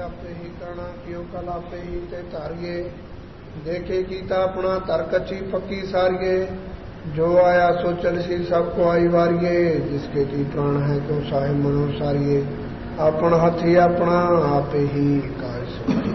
आपे ही करना कियो कल आपे ही ते तारिये देखे कीता अपना तरकची पक्की सारिये जो आया सो चलसी सबको आई वारिये जिसके जी प्राण है क्यों साहे मनो सारिये अपन हाथी अपना आपे ही काय सो